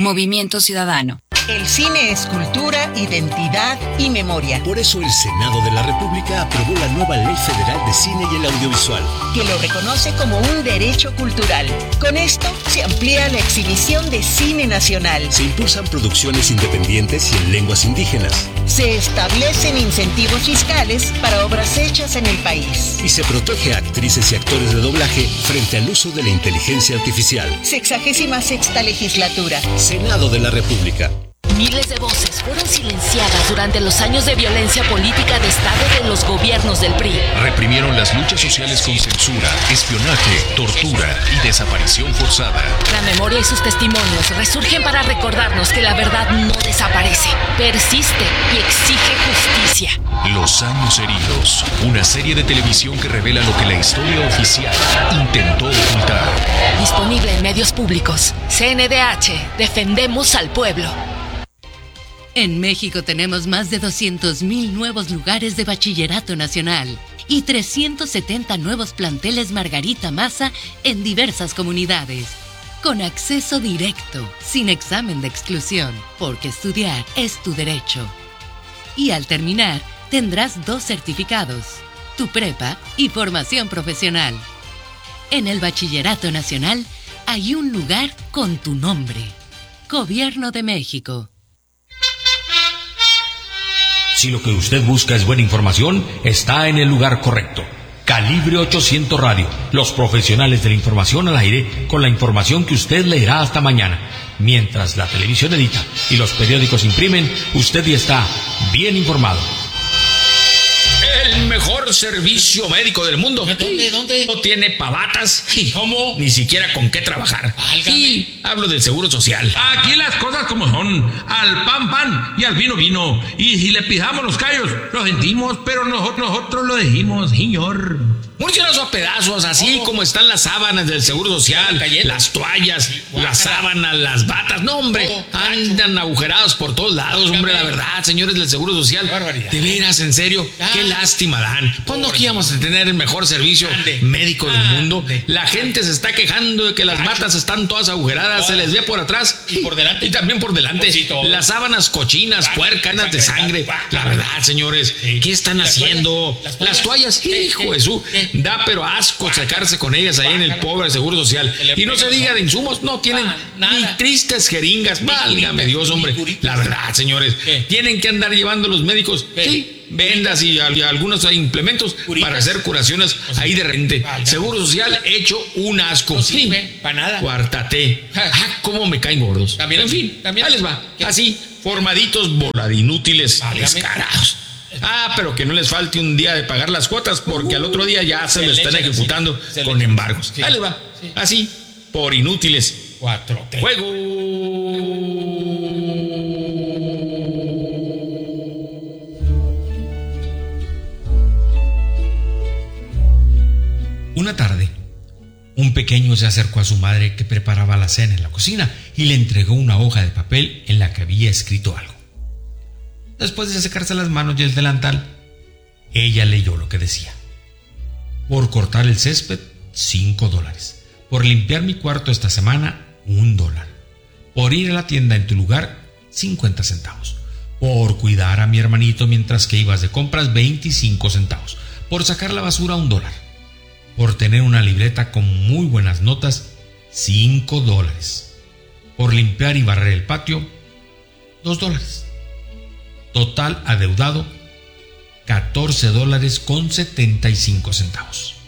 Movimiento Ciudadano. El cine es cultura, identidad y memoria. Por eso el Senado de la República aprobó la nueva Ley Federal de Cine y el Audiovisual, que lo reconoce como un derecho cultural. Con esto se amplía la exhibición de cine nacional. Se impulsan producciones independientes y en lenguas indígenas. Se establecen incentivos fiscales para obras hechas en el país. Y se protege a actrices y actores de doblaje frente al uso de la inteligencia artificial. 66ª legislatura. Senado de la República. Miles de voces fueron silenciadas durante los años de violencia política de Estado de los gobiernos del PRI. Reprimieron las luchas sociales con censura, espionaje, tortura y desaparición forzada. La memoria y sus testimonios resurgen para recordarnos que la verdad no desaparece, persiste y exige justicia. Los años heridos, una serie de televisión que revela lo que la historia oficial intentó ocultar. Disponible en medios públicos. CNDH, defendemos al pueblo. En México tenemos más de 200,000 nuevos lugares de bachillerato nacional y 370 nuevos planteles Margarita Maza en diversas comunidades, con acceso directo, sin examen de exclusión, porque estudiar es tu derecho. Y al terminar, tendrás 2 certificados, tu prepa y formación profesional. En el Bachillerato Nacional hay un lugar con tu nombre. Gobierno de México. Si lo que usted busca es buena información, está en el lugar correcto. Calibre 800 Radio, los profesionales de la información al aire, con la información que usted leerá hasta mañana. Mientras la televisión edita y los periódicos imprimen, usted ya está bien informado. El mejor servicio médico del mundo. ¿Dónde? No tiene pavatas. ¿Cómo? Ni siquiera con qué trabajar. Válgame. Sí, hablo del Seguro Social. Aquí las cosas como son. Al pan y al vino. Y si le pisamos los callos, lo sentimos, pero nosotros lo dijimos, señor. Múrselos a pedazos, así como están las sábanas del Seguro Social, las toallas, las sábanas, las batas. No, hombre, andan agujerados por todos lados, hombre, la verdad, señores del Seguro Social. De veras, en serio, qué lástima dan. Pues no que íbamos a tener el mejor servicio médico del mundo. La gente se está quejando de que las batas están todas agujeradas, se les ve por atrás y por delante. Y también por delante. Las sábanas cochinas, puercanas de sangre. La verdad, señores, ¿qué están haciendo? Las toallas, hijo de su... Da pero asco secarse con ellas ahí en el pobre Seguro Social. Y no se diga de insumos, no tienen ni tristes jeringas. Válgame Dios, hombre. La verdad, señores, tienen que andar llevando los médicos vendas y algunos implementos para hacer curaciones ahí de repente. Seguro Social hecho un asco. Sí, para nada. Cuártate. Cómo me caen gordos. En fin, ahí les va. Así, formaditos, voladinútiles, descarados. Pero que no les falte un día de pagar las cuotas, porque al otro día ya se lo están ejecutando con embargos. Ahí les va. Así, por inútiles. 4T. ¡Juego! Una tarde, un pequeño se acercó a su madre que preparaba la cena en la cocina y le entregó una hoja de papel en la que había escrito algo. Después de secarse las manos y el delantal, ella leyó lo que decía. Por cortar el césped, $5. Por limpiar mi cuarto esta semana, $1. Por ir a la tienda en tu lugar, 50 centavos. Por cuidar a mi hermanito mientras que ibas de compras, 25 centavos. Por sacar la basura, $1. Por tener una libreta con muy buenas notas, $5. Por limpiar y barrer el patio, $2. Total adeudado, $14.75.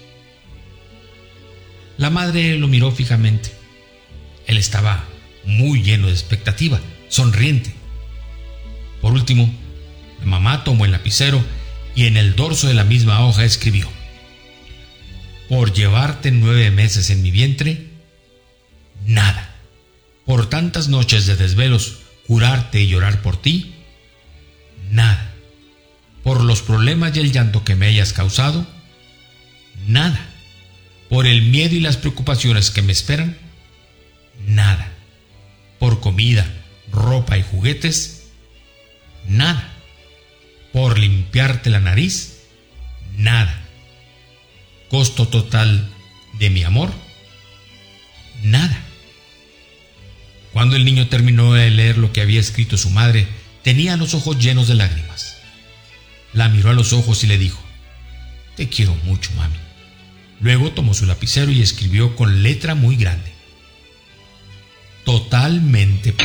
La madre lo miró fijamente. Él estaba muy lleno de expectativa, sonriente. Por último, la mamá tomó el lapicero y en el dorso de la misma hoja escribió: por llevarte 9 meses en mi vientre, nada. Por tantas noches de desvelos, curarte y llorar por ti, nada. Por los problemas y el llanto que me hayas causado, nada. Por el miedo y las preocupaciones que me esperan, nada. Por comida, ropa y juguetes, nada. Por limpiarte la nariz, nada. Costo total de mi amor, nada. Cuando el niño terminó de leer lo que había escrito su madre, tenía los ojos llenos de lágrimas. La miró a los ojos y le dijo: te quiero mucho, mami. Luego tomó su lapicero y escribió con letra muy grande: totalmente.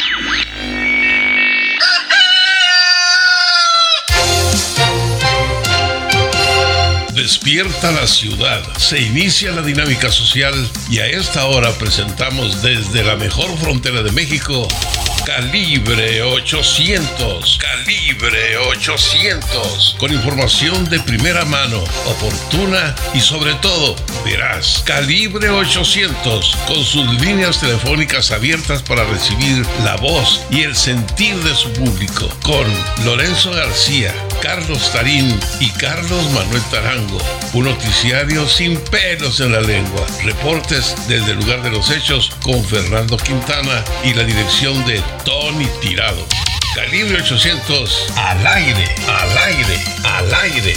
Despierta la ciudad, se inicia la dinámica social y a esta hora presentamos desde la mejor frontera de México, Calibre 800. Calibre 800. Con información de primera mano, oportuna y sobre todo veraz. Calibre 800. Con sus líneas telefónicas abiertas para recibir la voz y el sentir de su público. Con Lorenzo García, Carlos Tarín y Carlos Manuel Tarango. Un noticiario sin pelos en la lengua. Reportes desde el lugar de los hechos con Fernando Quintana y la dirección de Tony Tirado. Calibre 800, al aire, al aire, al aire.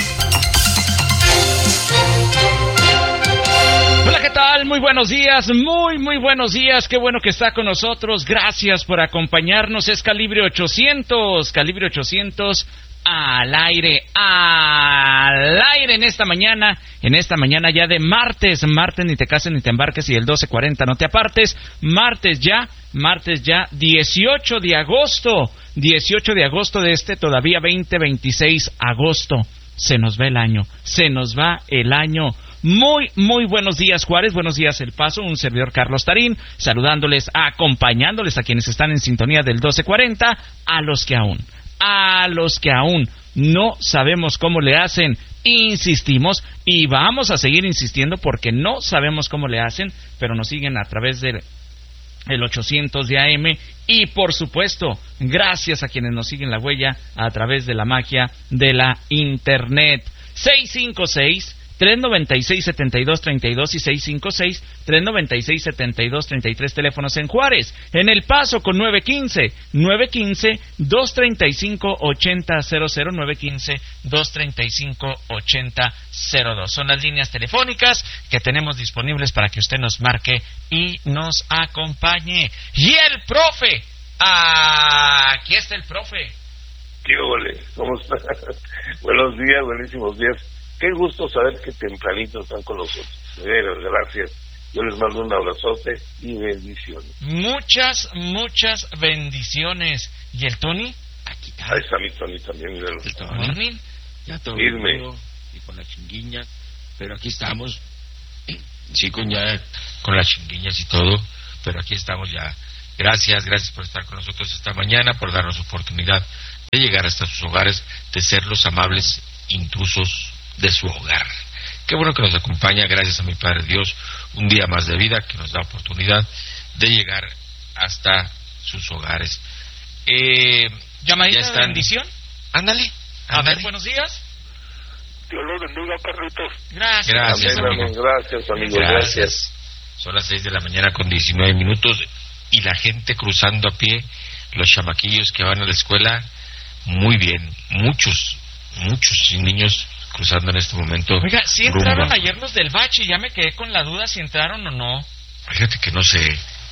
Hola, ¿qué tal? Muy buenos días, muy buenos días. Qué bueno que está con nosotros. Gracias por acompañarnos. Es Calibre 800, Calibre 800. Al aire en esta mañana ya de martes, ni te cases ni te embarques y el 12:40 no te apartes, martes ya 18 de agosto de este todavía 20-26 agosto, se nos va el año. Muy buenos días, Juárez, buenos días, El Paso, un servidor Carlos Tarín, saludándoles, acompañándoles a quienes están en sintonía del 12:40, a los que aún no sabemos cómo le hacen, insistimos y vamos a seguir insistiendo porque no sabemos cómo le hacen, pero nos siguen a través del 800 de AM y por supuesto, gracias a quienes nos siguen la huella a través de la magia de la internet. 656-396-7232 y 656-396-7233 teléfonos en Juárez. En El Paso con 915-235-8000, 915-235-8002. Son las líneas telefónicas que tenemos disponibles para que usted nos marque y nos acompañe. Y el profe, aquí está el profe. ¿Qué ole? ¿Cómo está? Buenos días, buenísimos días. Qué gusto saber que tempranito están con nosotros. Gracias. Yo les mando un abrazote y bendiciones. Muchas bendiciones. ¿Y el Tony? Aquí está. Ahí está mi Tony también. ¿El Tony? Ya todo Irme. Y con las chinguiñas. Pero aquí estamos. Sí, con las chinguiñas y todo. Pero aquí estamos ya. Gracias por estar con nosotros esta mañana, por darnos oportunidad de llegar hasta sus hogares, de ser los amables intrusos de su hogar. Qué bueno que nos acompaña, gracias a mi Padre Dios, un día más de vida que nos da oportunidad de llegar hasta sus hogares. ¿Llamadita de bendición? Ándale. A ver, buenos días. Dios los bendiga, Carlitos. Gracias, amigo. Gracias, amigo. Gracias. Son las 6 de la mañana con 19 minutos y la gente cruzando a pie, los chamaquillos que van a la escuela, muy bien, muchos niños cruzando en este momento. Oiga, ¿sí entraron ayer los del bache? Ya me quedé con la duda si entraron o no. Fíjate que no sé.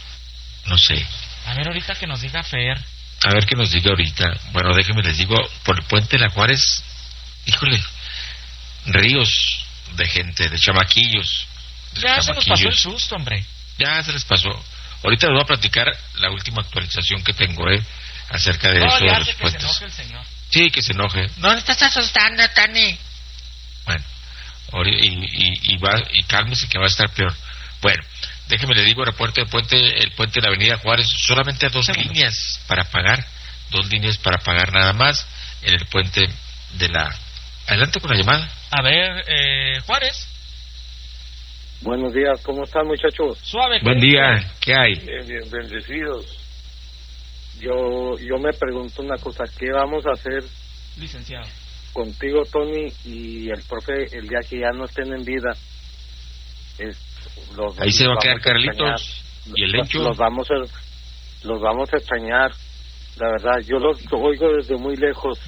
A ver, ahorita que nos diga Fer. A ver qué nos diga ahorita. Bueno, déjenme les digo, por el puente de la Juárez, híjole, ríos de gente, de chamaquillos. Ya se nos pasó el susto, hombre. Ya se les pasó. Ahorita les voy a platicar la última actualización que tengo, acerca de eso de los puentes. Que se enoje el señor. Sí, que se enoje. No le estás asustando, Tani. Bueno, y cálmese que va a estar peor. Bueno, déjeme le digo, el puente de la Avenida Juárez, solamente dos líneas para pagar nada más en el puente de la... Adelante con la llamada. A ver, Juárez. Buenos días, ¿cómo están, muchachos? Suave. Buen día, ¿qué hay? Bien, bendecidos. Yo me pregunto una cosa, ¿qué vamos a hacer, licenciado, contigo, Tony, y el profe el día que ya no estén en vida? Ahí se va a quedar Carlitos y el Lencho. Los vamos a extrañar, la verdad. Yo los oigo desde muy lejos.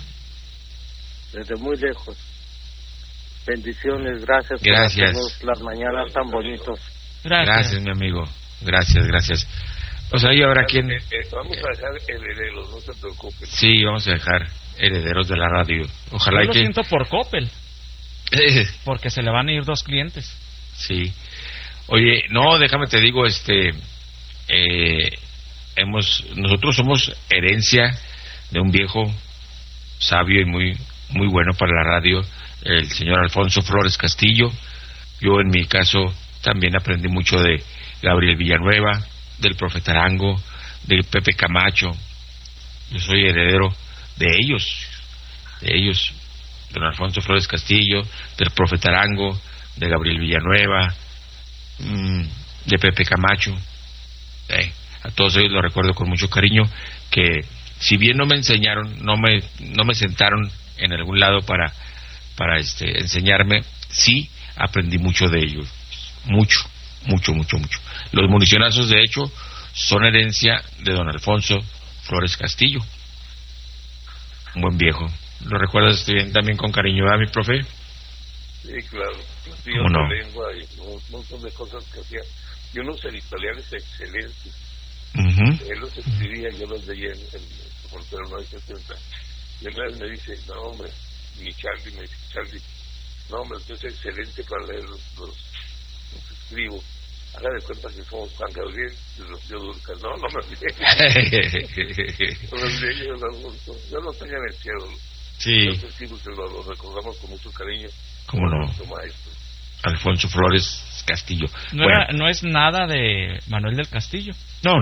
Bendiciones, gracias. Por hacernos las mañanas tan bonitos. Gracias, mi amigo. Gracias. O sea, ¿y ahora quién? Vamos a dejar herederos, no se preocupen. Sí, vamos a dejar herederos de la radio. Ojalá yo lo siento por Coppel. Porque se le van a ir 2 clientes. Sí. Oye, no, déjame te digo, nosotros somos herencia de un viejo sabio y muy bueno para la radio, el señor Alfonso Flores Castillo. Yo en mi caso también aprendí mucho de Gabriel Villanueva, del Profeta Arango, de Pepe Camacho. Yo soy heredero de ellos, don Alfonso Flores Castillo, del Profeta Arango, de Gabriel Villanueva, de Pepe Camacho. A todos ellos los recuerdo con mucho cariño, que si bien no me enseñaron, no me sentaron en algún lado para enseñarme, sí aprendí mucho de ellos, mucho. Los municionazos, de hecho, son herencia de don Alfonso Flores Castillo, un buen viejo. ¿Lo recuerdas bien también con cariño, mi profe? Sí, claro. ¿Cómo no? Lengua y un montón de cosas que hacía. Y unos editoriales excelentes. Él los escribía, yo los leía en Portero 970. Y él me dice, no, hombre, Charlie, no, hombre, usted es excelente para leer los escribo. Haga de cuenta que somos Juan Gabriel y Rocío Dúrcal. No me olvidé. Yo lo tengo en el cielo. Sí. Entonces sí, pues, lo recordamos con mucho cariño. ¿Cómo no? Maestro. Alfonso Flores Castillo. No es nada de Manuel del Castillo. No,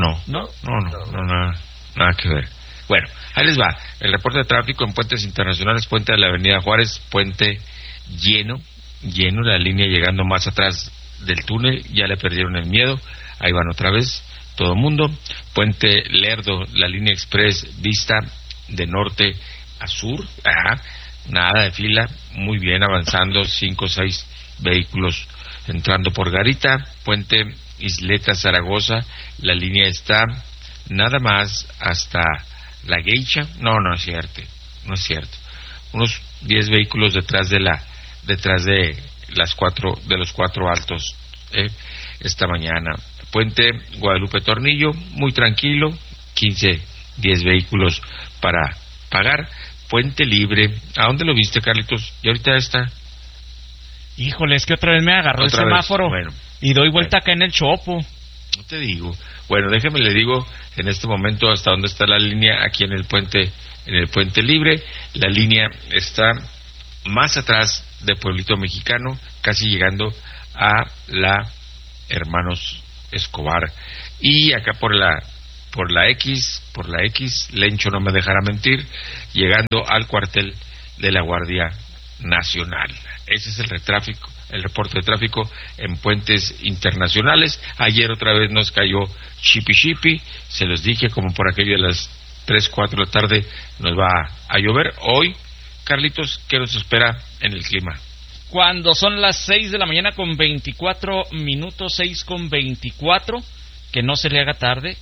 nada que ver. Bueno, ahí les va. El reporte de tráfico en puentes internacionales: puente de la Avenida Juárez, puente lleno, la línea llegando más atrás del túnel, ya le perdieron el miedo, ahí van otra vez, todo el mundo. Puente Lerdo, la línea express vista de norte a sur, nada de fila, muy bien, avanzando, 5 o 6 vehículos entrando por Garita. Puente Isleta Zaragoza, la línea está nada más hasta La Geisha. No es cierto, unos 10 vehículos detrás de los 4 altos esta mañana. Puente Guadalupe Tornillo, muy tranquilo, 10 vehículos para pagar. Puente Libre, ¿a dónde lo viste, Carlitos? Y ahorita está. Híjole, es que otra vez me agarró el semáforo. Bueno, y doy vuelta acá en el Chopo. No te digo. Bueno, déjame le digo en este momento hasta dónde está la línea aquí en el Puente Libre. La línea está más atrás de Pueblito Mexicano, casi llegando a la Hermanos Escobar. Y acá por la X, Lencho no me dejará mentir, llegando al cuartel de la Guardia Nacional. Ese es el reporte de tráfico en puentes internacionales. Ayer otra vez nos cayó chipi, se los dije, como por aquello de las 3, 4 de la tarde nos va a llover. Hoy, Carlitos, ¿qué nos espera en el clima? Cuando son las 6 de la mañana con 24 minutos, 6:24, que no se le haga tarde,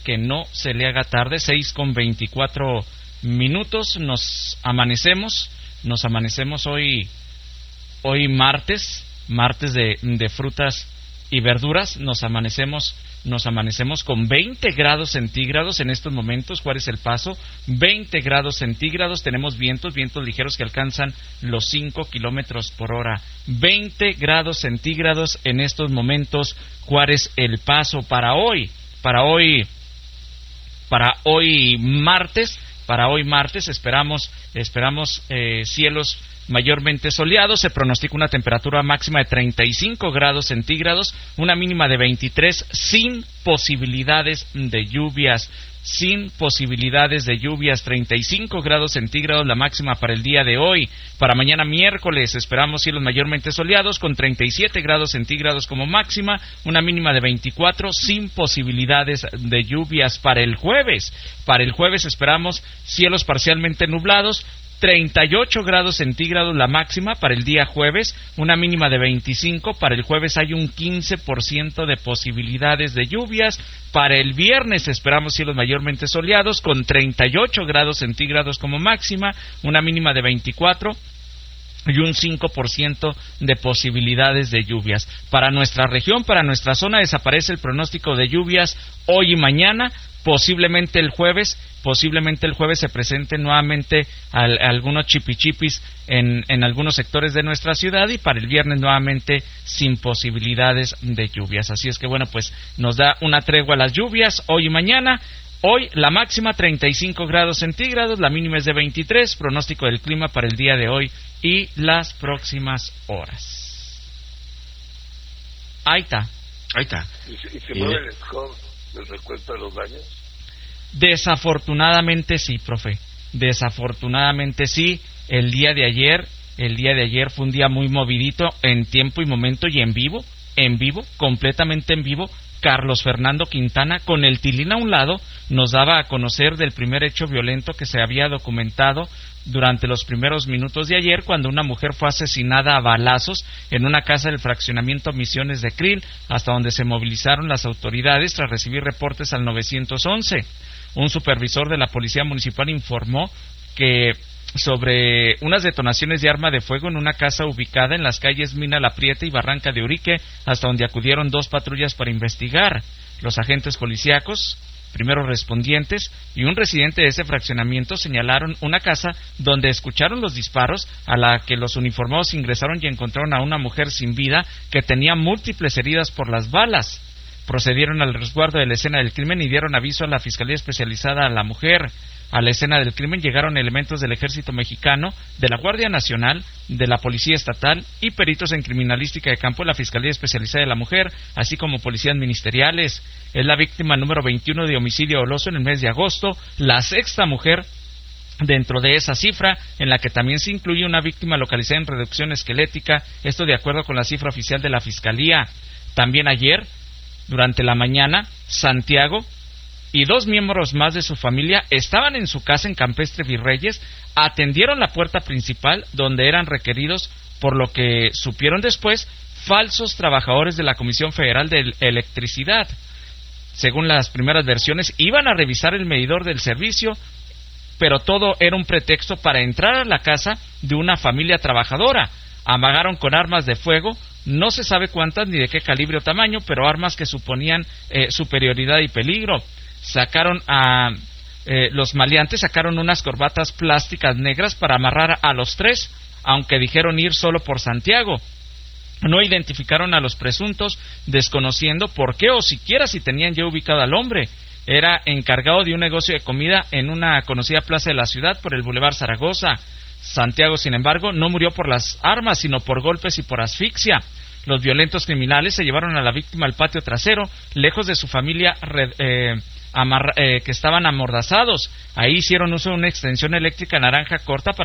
6:24 minutos, nos amanecemos hoy martes de frutas y verduras, nos amanecemos con 20 grados centígrados en estos momentos. Juárez El Paso, 20 grados centígrados, tenemos vientos ligeros que alcanzan los 5 kilómetros por hora. 20 grados centígrados en estos momentos, Juárez El Paso. Para hoy martes esperamos cielos mayormente soleados. Se pronostica una temperatura máxima de 35 grados centígrados, una mínima de 23, sin posibilidades de lluvias. 35 grados centígrados la máxima para el día de hoy. Para mañana miércoles esperamos cielos mayormente soleados con 37 grados centígrados como máxima, una mínima de 24, sin posibilidades de lluvias. Para el jueves esperamos cielos parcialmente nublados, 38 grados centígrados la máxima para el día jueves, una mínima de 25. Para el jueves hay un 15% de posibilidades de lluvias. Para el viernes esperamos cielos mayormente soleados con 38 grados centígrados como máxima, una mínima de 24 y un 5% de posibilidades de lluvias. Para nuestra región, para nuestra zona, desaparece el pronóstico de lluvias hoy y mañana. Posiblemente el jueves se presenten nuevamente algunos chipichipis en algunos sectores de nuestra ciudad, y para el viernes nuevamente sin posibilidades de lluvias. Así es que bueno, pues nos da una tregua a las lluvias hoy y mañana. Hoy la máxima 35 grados centígrados, la mínima es de 23, pronóstico del clima para el día de hoy y las próximas horas. Ahí está. ¿Y se mueve el score del recuento de los daños? Desafortunadamente sí, profe. Desafortunadamente sí. El día de ayer fue un día muy movidito en tiempo y momento y en vivo, completamente en vivo. Carlos Fernando Quintana, con el tilín a un lado, nos daba a conocer del primer hecho violento que se había documentado durante los primeros minutos de ayer, cuando una mujer fue asesinada a balazos en una casa del fraccionamiento Misiones de Krill, hasta donde se movilizaron las autoridades tras recibir reportes al 911. Un supervisor de la Policía Municipal informó que sobre unas detonaciones de arma de fuego en una casa ubicada en las calles Mina La Prieta y Barranca de Urique, hasta donde acudieron 2 patrullas para investigar. Los agentes policíacos, primeros respondientes y un residente de ese fraccionamiento señalaron una casa donde escucharon los disparos, a la que los uniformados ingresaron y encontraron a una mujer sin vida que tenía múltiples heridas por las balas. Procedieron al resguardo de la escena del crimen y dieron aviso a la Fiscalía Especializada a la Mujer. A la escena del crimen llegaron elementos del Ejército Mexicano, de la Guardia Nacional, de la Policía Estatal y peritos en criminalística de campo de la Fiscalía Especializada de la Mujer, así como policías ministeriales. Es la víctima número 21 de homicidio doloso en el mes de agosto, la 6ª mujer dentro de esa cifra, en la que también se incluye una víctima localizada en reducción esquelética, esto de acuerdo con la cifra oficial de la Fiscalía. También ayer, durante la mañana, Santiago y 2 miembros más de su familia estaban en su casa en Campestre Virreyes, atendieron la puerta principal donde eran requeridos, por lo que supieron después, falsos trabajadores de la Comisión Federal de Electricidad. Según las primeras versiones, iban a revisar el medidor del servicio, pero todo era un pretexto para entrar a la casa de una familia trabajadora. Amagaron con armas de fuego, no se sabe cuántas ni de qué calibre o tamaño, pero armas que suponían superioridad y peligro. Los maleantes sacaron unas corbatas plásticas negras para amarrar a los 3, aunque dijeron ir solo por Santiago. No identificaron a los presuntos, desconociendo por qué o siquiera si tenían ya ubicado al hombre. Era encargado de un negocio de comida en una conocida plaza de la ciudad por el Boulevard Zaragoza. Santiago, sin embargo, no murió por las armas, sino por golpes y por asfixia. Los violentos criminales se llevaron a la víctima al patio trasero, lejos de su familia que estaban amordazados. Ahí hicieron uso de una extensión eléctrica naranja corta para